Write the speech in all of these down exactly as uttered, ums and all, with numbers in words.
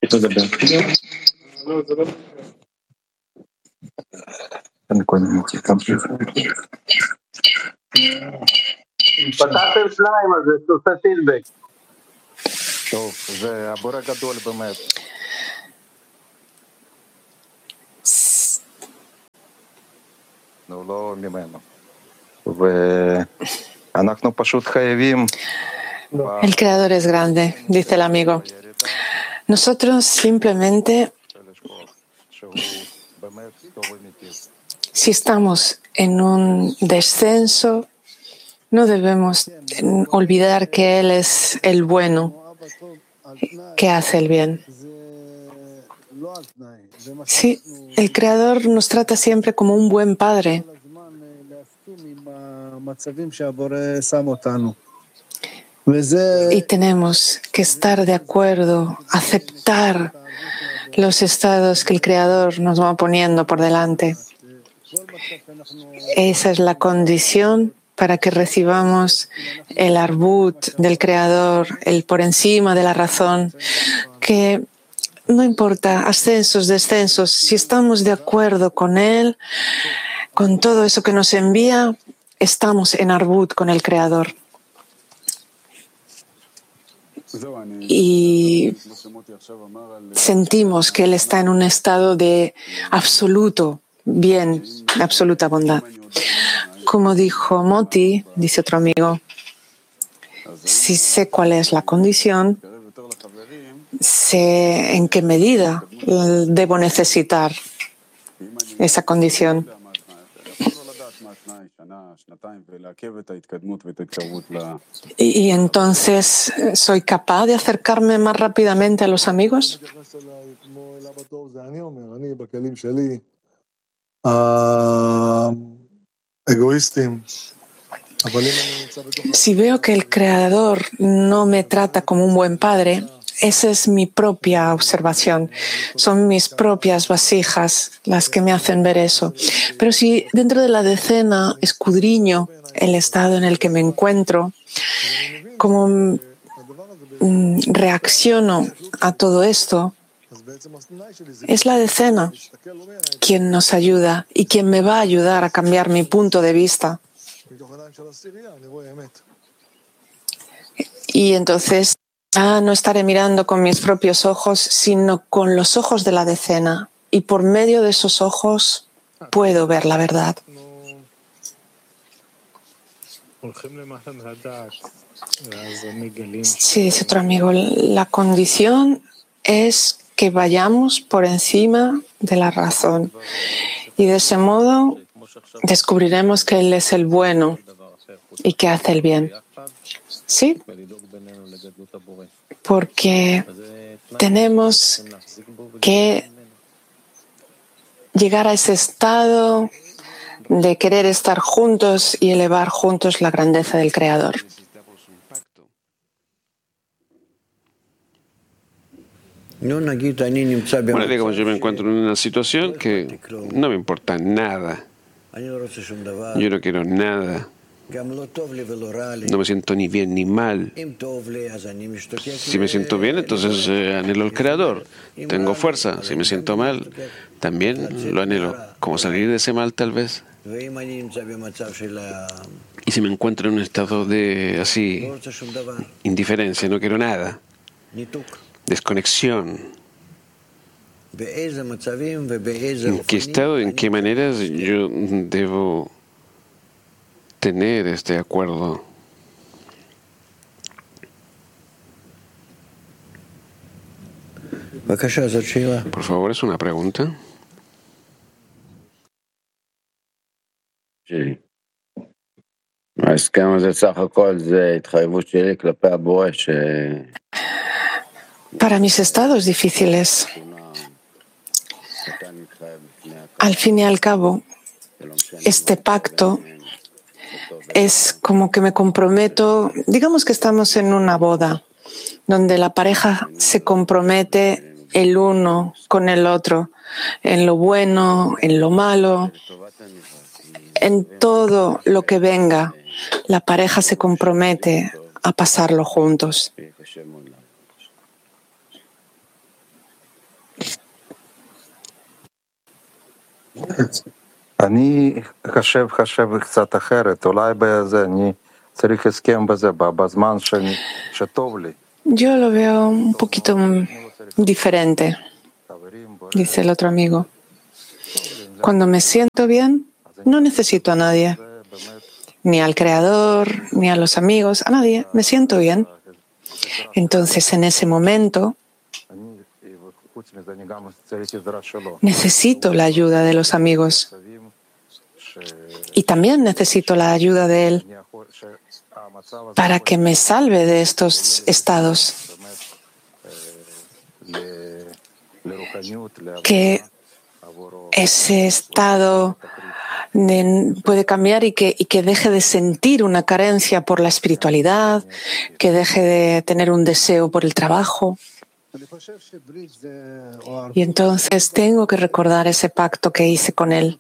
פתחתם שניים, אז זה עושה פילבק. טוב, זה הבור הגדול באמת. no, לא ממנו. ואנחנו פשוט חייבים... El creador es grande, dice el amigo. Nosotros simplemente, si estamos en un descenso, no debemos olvidar que Él es el bueno, que hace el bien. Sí, el Creador nos trata siempre como un buen padre. Y tenemos que estar de acuerdo, aceptar los estados que el Creador nos va poniendo por delante. Esa es la condición para que recibamos el arbut del Creador, el por encima de la razón, que no importa ascensos, descensos, si estamos de acuerdo con Él, con todo eso que nos envía, estamos en arbut con el Creador. Y sentimos que Él está en un estado de absoluto bien, de absoluta bondad. Como dijo Moti, dice otro amigo, si sé cuál es la condición, sé en qué medida debo necesitar esa condición. Y entonces, ¿soy capaz de acercarme más rápidamente a los amigos? Si veo que el Creador no me trata como un buen padre, esa es mi propia observación. Son mis propias vasijas las que me hacen ver eso. Pero si dentro de la decena escudriño el estado en el que me encuentro, cómo reacciono a todo esto, es la decena quien nos ayuda y quien me va a ayudar a cambiar mi punto de vista. Y entonces ah, no estaré mirando con mis propios ojos, sino con los ojos de la decena. Y por medio de esos ojos puedo ver la verdad. Sí, dice otro amigo, la condición es que vayamos por encima de la razón. Y de ese modo descubriremos que Él es el bueno y que hace el bien. Sí, porque tenemos que llegar a ese estado de querer estar juntos y elevar juntos la grandeza del Creador. Bueno, digamos, yo me encuentro en una situación que no me importa nada. Yo no quiero nada. No me siento ni bien ni mal. Si me siento bien, entonces eh, anhelo al Creador. Tengo fuerza. Si me siento mal, también lo anhelo. Como salir de ese mal, tal vez. Y si me encuentro en un estado de así indiferencia, no quiero nada, desconexión, ¿en qué estado, en qué maneras yo debo tener este acuerdo? Por favor, es una pregunta. שלי. ההסכם הזה סך הכל זה התחייבות שלי כלפי הבורא ש... Para mis estados difíciles, al fin y al cabo, este pacto es como que me comprometo, digamos que estamos en una boda, donde la pareja se compromete el uno con el otro, en lo bueno, en lo malo, en todo lo que venga, la pareja se compromete a pasarlo juntos. אני חושב, חושב קצת אחרת, אולי בזה, אני צריך הסכם בזה, בזמן שאני, שטוב לי. Yo lo veo un poquito diferente, dice el otro amigo. Cuando me siento bien, no necesito a nadie, ni al Creador, ni a los amigos, a nadie. Me siento bien. Entonces, en ese momento, necesito la ayuda de los amigos y también necesito la ayuda de Él para que me salve de estos estados, que ese estado de, puede cambiar y que, y que deje de sentir una carencia por la espiritualidad, que deje de tener un deseo por el trabajo. Y entonces tengo que recordar ese pacto que hice con Él.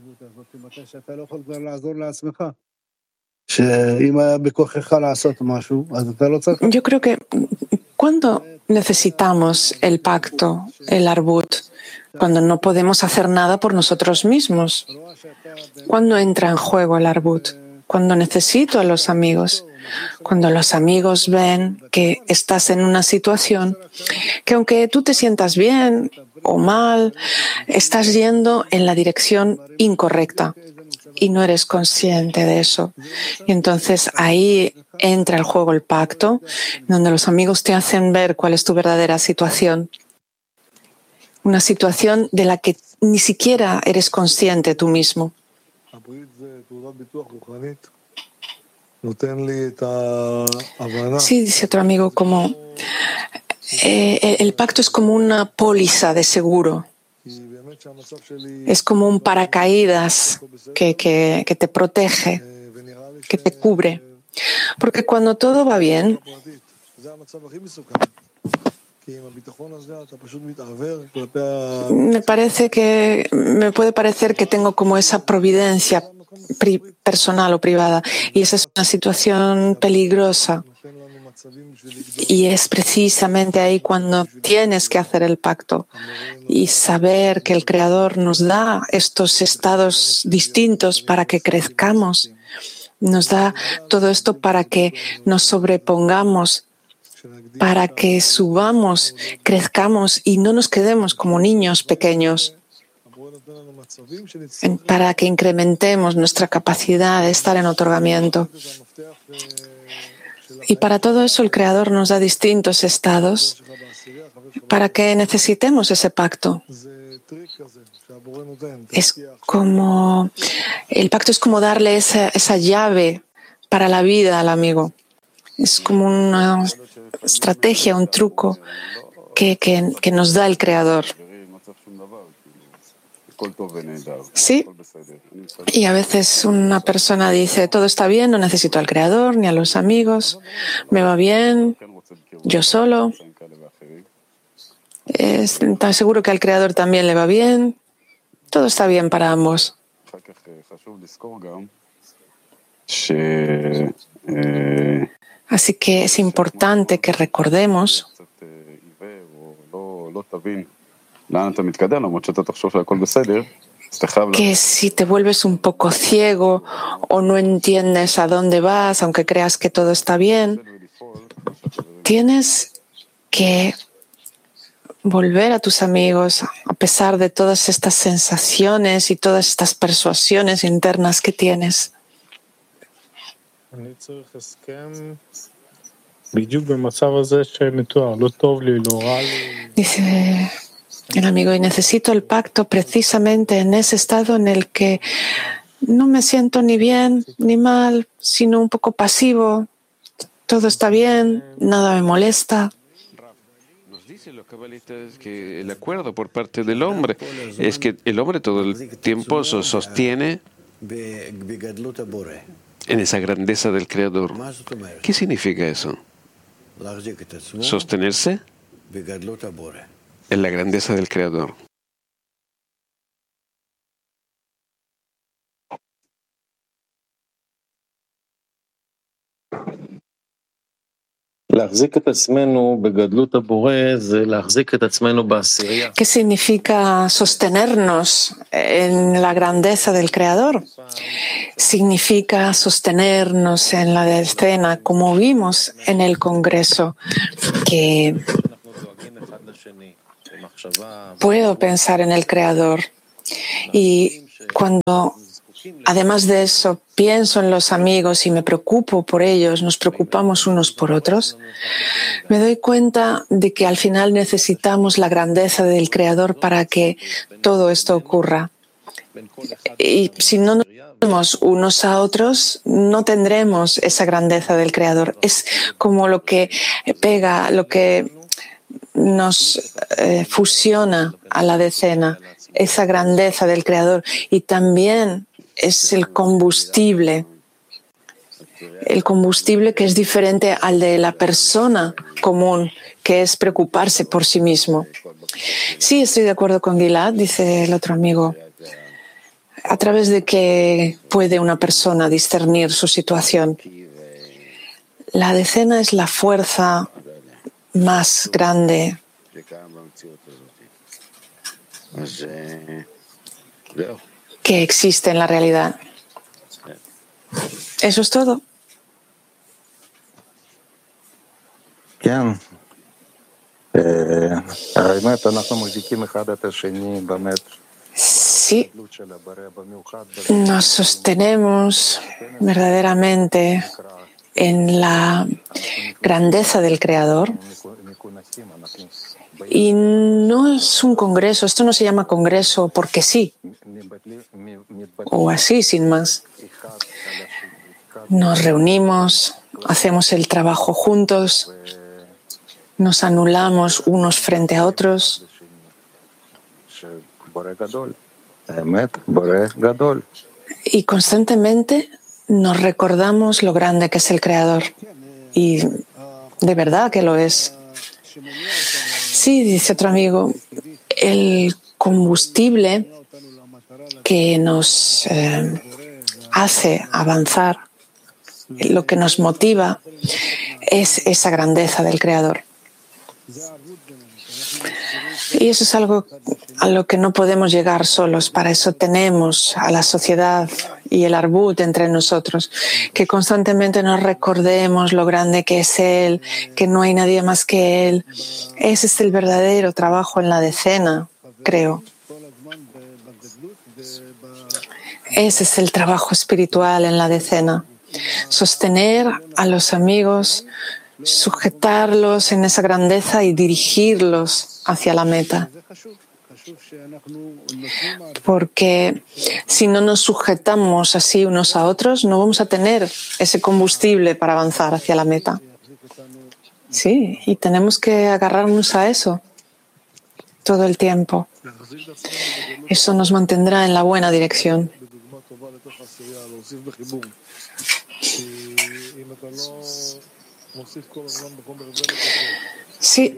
Yo creo que cuando necesitamos el pacto, el arbut, cuando no podemos hacer nada por nosotros mismos, cuando entra en juego el arbut, cuando necesito a los amigos, cuando los amigos ven que estás en una situación que aunque tú te sientas bien o mal, estás yendo en la dirección incorrecta y no eres consciente de eso. Y entonces ahí entra en juego el pacto, donde los amigos te hacen ver cuál es tu verdadera situación. Una situación de la que ni siquiera eres consciente tú mismo. Sí, dice otro amigo, como eh, el pacto es como una póliza de seguro. Es como un paracaídas que, que, que te protege, que te cubre. Porque cuando todo va bien, me parece que me puede parecer que tengo como esa providencia personal o privada, y esa es una situación peligrosa. Y es precisamente ahí cuando tienes que hacer el pacto y saber que el Creador nos da estos estados distintos para que crezcamos. Nos da todo esto para que nos sobrepongamos, para que subamos, crezcamos y no nos quedemos como niños pequeños, para que incrementemos nuestra capacidad de estar en otorgamiento. Y para todo eso el Creador nos da distintos estados para que necesitemos ese pacto. Es como, el pacto es como darle esa, esa llave para la vida al amigo. Es como una estrategia, un truco que, que, que nos da el Creador. Sí, y a veces una persona dice, todo está bien, no necesito al Creador ni a los amigos, me va bien, yo solo. Está seguro que al Creador también le va bien, todo está bien para ambos. Así que es importante que recordemos que si te vuelves un poco ciego o no entiendes a dónde vas, aunque creas que todo está bien, tienes que volver a tus amigos a pesar de todas estas sensaciones y todas estas persuasiones internas que tienes. Dice el amigo, y necesito el pacto precisamente en ese estado en el que no me siento ni bien ni mal, sino un poco pasivo. Todo está bien, nada me molesta. Nos dice los cabalistas que el acuerdo por parte del hombre es que el hombre todo el tiempo se sostiene en esa grandeza del Creador. ¿Qué significa eso? Sostenerse en la grandeza del Creador. ¿Qué significa sostenernos en la grandeza del Creador? Significa sostenernos en la decena, como vimos en el Congreso, que puedo pensar en el Creador. Y cuando, además de eso, pienso en los amigos y me preocupo por ellos, nos preocupamos unos por otros, me doy cuenta de que al final necesitamos la grandeza del Creador para que todo esto ocurra. Y si no nos vemos unos a otros, no tendremos esa grandeza del Creador. Es como lo que pega, lo que nos eh, fusiona a la decena, esa grandeza del Creador, y también es el combustible, el combustible que es diferente al de la persona común, que es preocuparse por sí mismo. Sí, estoy de acuerdo con Gilad, dice el otro amigo. ¿A través de qué puede una persona discernir su situación? La decena es la fuerza más grande que existe en la realidad. Eso es todo. כן. האמת, אנחנו מחזיקים אחד את השני באמת. Sí, nos sostenemos verdaderamente en la grandeza del Creador. Y no es un congreso, esto no se llama congreso porque sí, o así, sin más. Nos reunimos, hacemos el trabajo juntos, nos anulamos unos frente a otros. Y constantemente nos recordamos lo grande que es el Creador. Y de verdad que lo es. Sí, dice otro amigo, el combustible que nos eh, hace avanzar, lo que nos motiva, es esa grandeza del Creador. Y eso es algo a lo que no podemos llegar solos. Para eso tenemos a la sociedad y el arbut entre nosotros, que constantemente nos recordemos lo grande que es Él, que no hay nadie más que Él. Ese es el verdadero trabajo en la decena, creo. Ese es el trabajo espiritual en la decena. Sostener a los amigos, sujetarlos en esa grandeza y dirigirlos hacia la meta. Porque si no nos sujetamos así unos a otros, no vamos a tener ese combustible para avanzar hacia la meta. Sí, y tenemos que agarrarnos a eso todo el tiempo. Eso nos mantendrá en la buena dirección. Sí.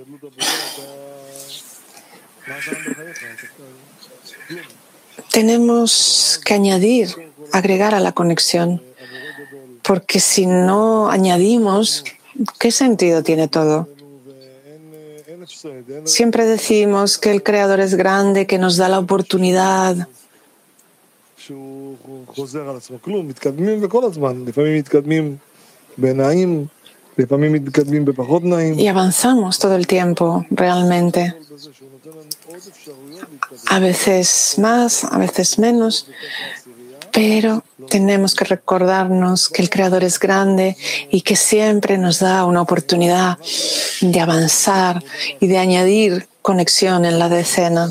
Tenemos que añadir, agregar a la conexión, porque si no añadimos, ¿qué sentido tiene todo? Siempre decimos que el Creador es grande, que nos da la oportunidad. Y avanzamos todo el tiempo, realmente. A veces más, a veces menos, pero tenemos que recordarnos que el Creador es grande y que siempre nos da una oportunidad de avanzar y de añadir conexión en la decena.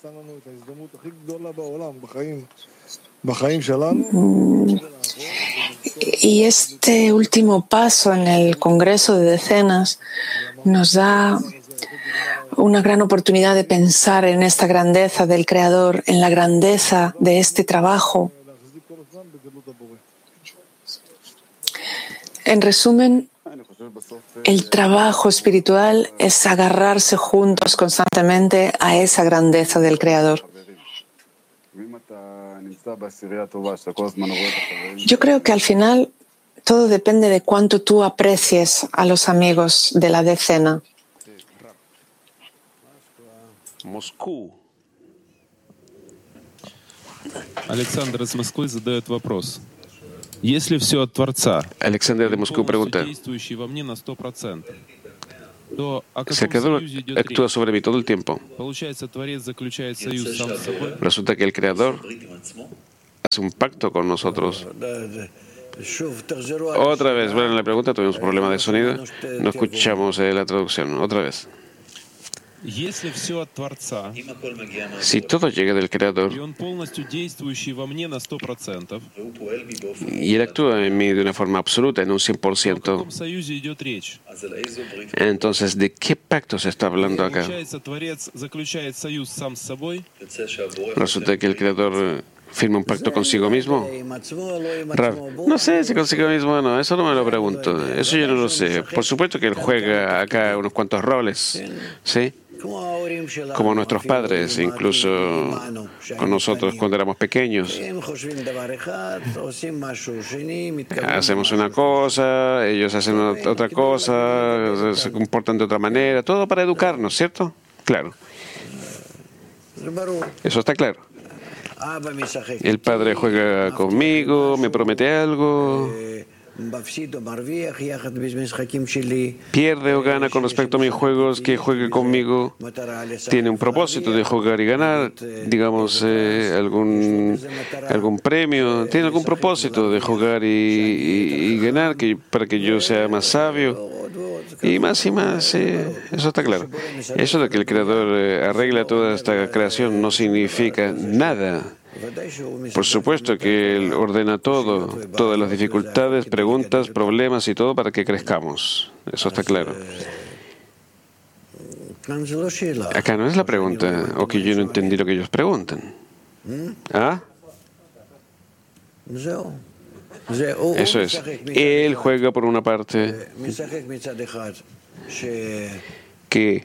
Y este último paso en el Congreso de Decenas nos da una gran oportunidad de pensar en esta grandeza del Creador, en la grandeza de este trabajo. En resumen, el trabajo espiritual es agarrarse juntos constantemente a esa grandeza del Creador. Yo creo que al final todo depende de cuánto tú aprecies a los amigos de la decena. Moscú. Александр из Москвы задает вопрос. Если все от Творца, Alexander de Moscú pregunta, действующий во мне на сто процентов, то о si el каком Creador союзе идет actúa речь? sobre mí todo el tiempo, Получается, Творец заключает союз сам с собой? resulta que el Creador hace un pacto con nosotros. Otra vez, bueno, en la pregunta tuvimos un problema de sonido, no escuchamos eh, la traducción. Otra vez. Если все от Творца, Si todo llega del Creador и Он полностью действующий во мне на сто процентов, y Él actúa en mí de una forma absoluta, en un cien por о ciento, каком союзе идет речь? entonces, ¿de qué pacto se está hablando acá? Получается, Творец заключает союз сам с собой, Resulta que el Creador eh, firma un pacto consigo mismo. Rav, no sé si consigo mismo o no, eso no me lo pregunto, eso yo no lo sé. Por supuesto que Él juega acá unos cuantos roles, ¿sí? Como nuestros padres, incluso con nosotros cuando éramos pequeños. Hacemos una cosa, ellos hacen otra cosa, se comportan de otra manera, todo para educarnos, ¿cierto? Claro. Eso está claro. El padre juega conmigo, me promete algo, pierde o gana con respecto a mis juegos, que juegue conmigo, tiene un propósito de jugar y ganar, digamos, eh, algún, algún premio, tiene algún propósito de jugar y, y, y ganar que, para que yo sea más sabio. Y más y más, eh, eso está claro. Eso de que el Creador eh, arregla toda esta creación no significa nada. Por supuesto que Él ordena todo, todas las dificultades, preguntas, problemas y todo para que crezcamos. Eso está claro. Acá no es la pregunta, o que yo no entendí lo que ellos preguntan. ¿Ah? Eso es. Él juega por una parte que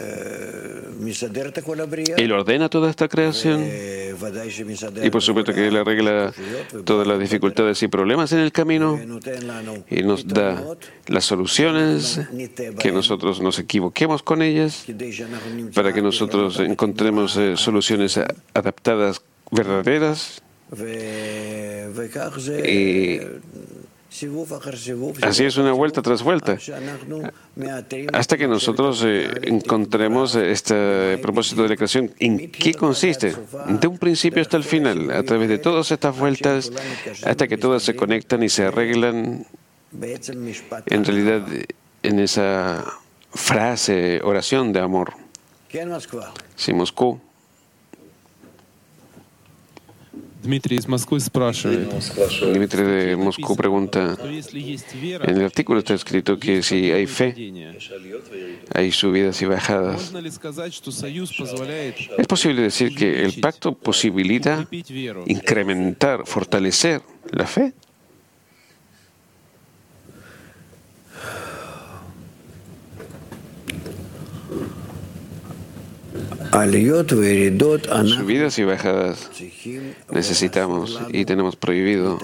Él ordena toda esta creación y por supuesto que Él arregla todas las dificultades y problemas en el camino y nos da las soluciones, que nosotros nos equivoquemos con ellas, para que nosotros encontremos eh, soluciones adaptadas, verdaderas. Y así es, una vuelta tras vuelta, hasta que nosotros eh, encontremos este propósito de la creación. ¿En qué consiste? De un principio hasta el final, a través de todas estas vueltas, hasta que todas se conectan y se arreglan, en realidad, en esa frase, oración de amor. Sí, Moscú. Dmitry из Москвы спрашивает. Dmitry de Moscú pregunta, en el artículo está escrito que si hay fe, hay subidas y bajadas. ¿Es posible decir que el pacto posibilita incrementar, fortalecer la fe? Subidas y bajadas necesitamos y tenemos prohibido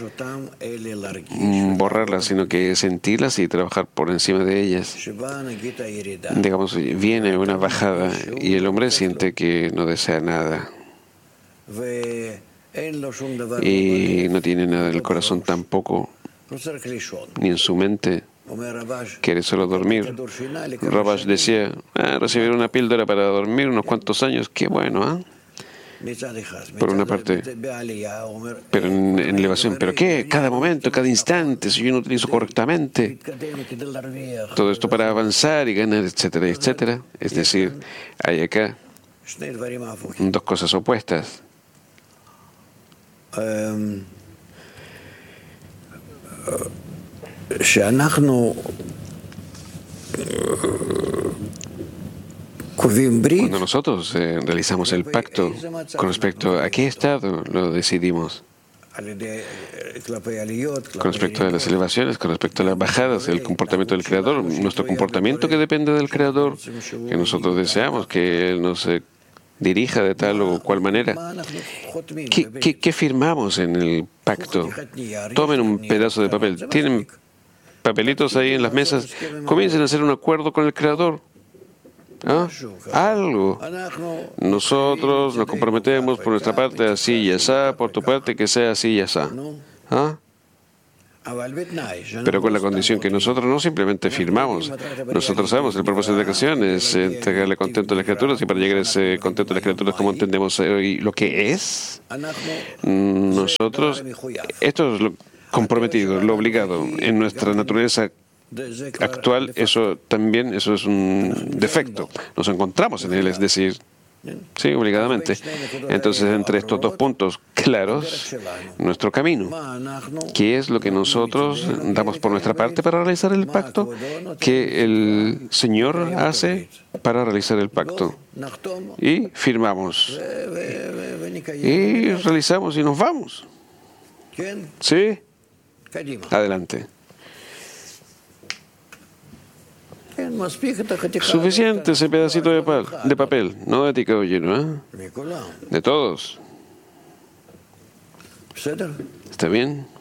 borrarlas, sino que sentirlas y trabajar por encima de ellas. Digamos, viene una bajada y el hombre siente que no desea nada y no tiene nada en el corazón tampoco, ni en su mente. Quiere solo dormir. Rabash decía, ah, recibir una píldora para dormir unos cuantos años, qué bueno, ¿eh? Por una parte, pero en, en elevación, ¿pero qué? Cada momento, cada instante, si yo no utilizo correctamente, todo esto para avanzar y ganar, etcétera, etcétera. Es decir, hay acá dos cosas opuestas. Um, Cuando nosotros eh, realizamos el pacto, con respecto a qué estado lo decidimos, con respecto a las elevaciones, con respecto a las bajadas, el comportamiento del Creador, nuestro comportamiento que depende del Creador, que nosotros deseamos que Él nos eh, dirija de tal o cual manera. ¿Qué, qué, qué firmamos en el pacto? Tomen un pedazo de papel. Tienen papelitos ahí en las mesas. Comiencen a hacer un acuerdo con el Creador. ¿Ah? Algo. Nosotros nos comprometemos por nuestra parte así y así, por tu parte que sea así y así. ¿Ah? Pero con la condición que nosotros no simplemente firmamos. Nosotros sabemos el propósito de la creación es entregarle contento a las criaturas, y para llegar a ese contento a las criaturas como entendemos hoy lo que es, nosotros, esto es lo comprometido, lo obligado. En nuestra naturaleza actual, eso también, eso es un defecto. Nos encontramos en él, es decir, sí, obligadamente. Entonces, entre estos dos puntos claros, nuestro camino, ¿qué es lo que nosotros damos por nuestra parte para realizar el pacto? ¿Qué el Señor hace para realizar el pacto? Y firmamos. Y realizamos y nos vamos. ¿Sí? Adelante. Suficiente ese pedacito de, pal, de papel, no de ti quedó lleno, ¿eh? De todos. ¿Está bien?